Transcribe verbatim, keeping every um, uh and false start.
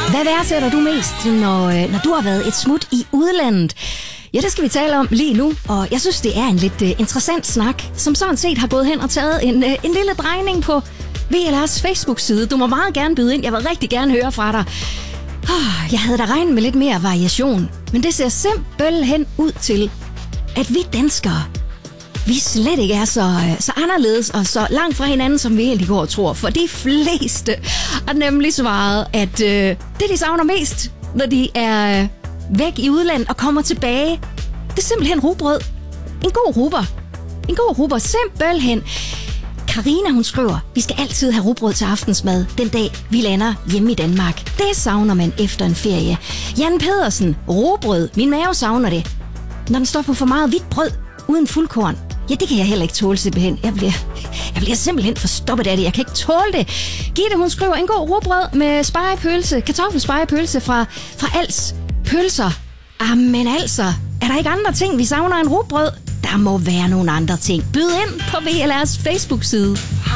Hvad værdsætter du mest, når, når du har været et smut i udlandet? Ja, det skal vi tale om lige nu, og jeg synes, det er en lidt uh, interessant snak, som sådan set har gået hen og taget en, uh, en lille drejning på V L R's Facebook-side. Du må meget gerne byde ind, jeg vil rigtig gerne høre fra dig. Oh, jeg havde da regnet med lidt mere variation, men det ser simpelthen ud til, at vi danskere, vi slet ikke er så, så anderledes og så langt fra hinanden, som vi egentlig går og tror. For de fleste har nemlig svaret, at øh, det, de savner mest, når de er væk i udlandet og kommer tilbage, det er simpelthen rugbrød. En god rugber. En god rugber, simpelthen. Karina, hun skriver, vi skal altid have rugbrød til aftensmad den dag, vi lander hjemme i Danmark. Det savner man efter en ferie. Jan Pedersen, rugbrød. Min mave savner det. Når den står på for meget hvidt brød uden fuldkorn, ja, det kan jeg heller ikke tåle simpelthen. Jeg bliver, jeg bliver simpelthen forstoppet af det. Jeg kan ikke tåle det. Gitte, hun skriver, en god rugbrød med spegepølse, kartoffelspegepølse fra, fra Als Pølser. Amen altså, er der ikke andre ting, vi savner en rugbrød? Der må være nogle andre ting. Byd ind på V L R's Facebook-side.